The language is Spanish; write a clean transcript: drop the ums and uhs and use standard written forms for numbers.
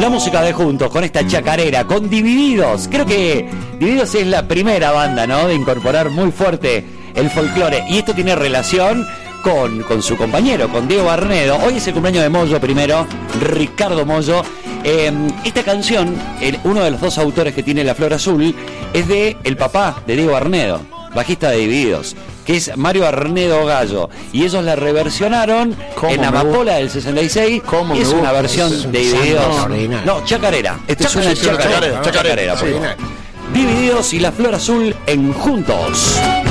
La música de Juntos, con esta chacarera, con Divididos. Creo que Divididos es la primera banda, ¿no?, de incorporar muy fuerte el folclore. Y esto tiene relación con su compañero, con Diego Arnedo. Hoy es el cumpleaños de Moyo primero, Ricardo Moyo. Esta canción, uno de los dos autores que tiene La Flor Azul, es de el papá de Diego Arnedo, bajista de Divididos, que es Mario Arnedo Gallo, y ellos la reversionaron en Amapola del 66. Y es una versión de Divididos. No, chacarera. Esta es una chacarera. Divididos y La Flor Azul en Juntos.